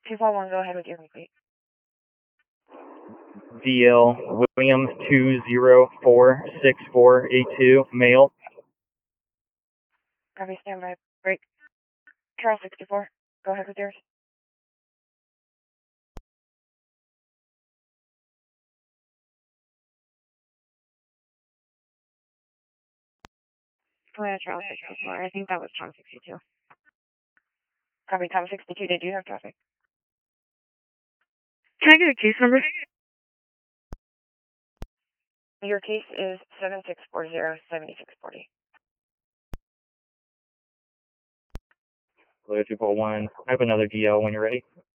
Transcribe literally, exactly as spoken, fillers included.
two four one, go ahead with your complete. D L William two zero four six four eight two, male. Copy, standby, break. Charles sixty-four, go ahead with yours. Oh yeah, Charles sixty-four, I think that was Tom sixty-two. Copy, Tom sixty-two, did you have traffic? Can I get a case number? Your case is seven six four zero seven six four zero. Blue two four one, I have another D L when you're ready.